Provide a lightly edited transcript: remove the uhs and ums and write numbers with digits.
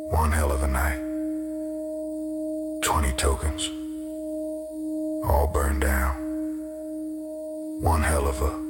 One hell of a night. 20 tokens. All burned down. One hell of a